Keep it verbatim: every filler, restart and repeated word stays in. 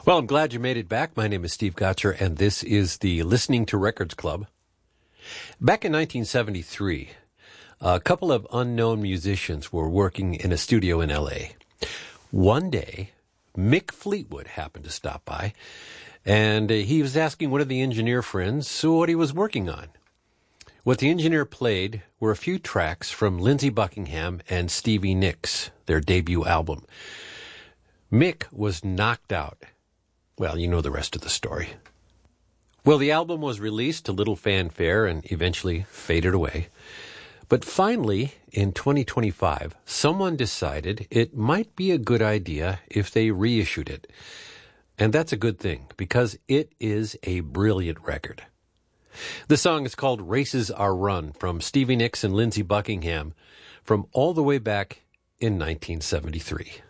Well, I'm glad you made it back. My name is Steve Gotcher, and this is the Listening to Records Club. Back in nineteen seventy-three, a couple of unknown musicians were working in a studio in L A. One day, Mick Fleetwood happened to stop by, and uh, he was asking one of the engineer friends what he was working on. What the engineer played were a few tracks from Lindsey Buckingham and Stevie Nicks, their debut album. Mick was knocked out. Well, you know the rest of the story. Well, the album was released to little fanfare and eventually faded away. But finally, in twenty twenty-five, someone decided it might be a good idea if they reissued it. And that's a good thing, because it is a brilliant record. The song is called Races Are Run, from Stevie Nicks and Lindsey Buckingham, from all the way back in nineteen seventy-three.